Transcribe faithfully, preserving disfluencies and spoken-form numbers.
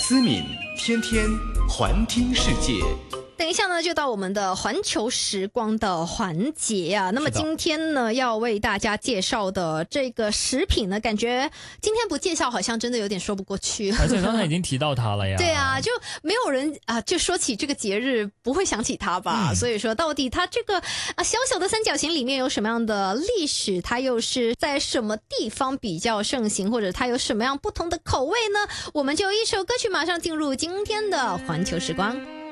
思敏天天环听世界。 等一下呢，就到我们的环球时光的环节啊。那么今天呢，要为大家介绍的这个食品呢，感觉今天不介绍好像真的有点说不过去。 而且刚才已经提到它了呀。 对啊，就没有人啊，就说起这个节日不会想起它吧？嗯、所以说，到底它这个啊小小的三角形里面有什么样的历史？它又是在什么地方比较盛行，或者它有什么样不同的口味呢？我们就一首歌曲马上进入今天的环球时光。